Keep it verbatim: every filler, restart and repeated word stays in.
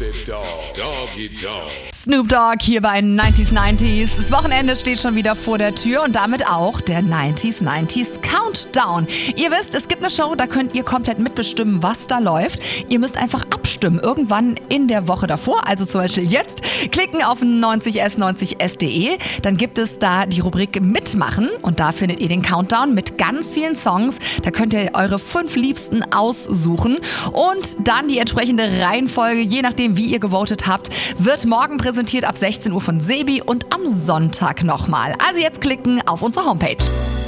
Snoop Dogg hier bei neunzig neunzig. Das Wochenende steht schon wieder vor der Tür und damit auch der neunzig neunzig Countdown. Ihr wisst, es gibt eine Show, da könnt ihr komplett mitbestimmen, was da läuft. Ihr müsst einfach abstimmen, irgendwann in der Woche davor, also zum Beispiel jetzt, klicken auf neunzig s neunzig s punkt de, dann gibt es da die Rubrik Mitmachen und da findet ihr den Countdown mit ganz vielen Songs. Da könnt ihr eure fünf Liebsten aussuchen und dann die entsprechende Reihenfolge, je nachdem wie ihr gewotet habt, wird morgen präsentiert ab sechzehn Uhr von Sebi und am Sonntag nochmal. Also jetzt klicken auf unsere Homepage.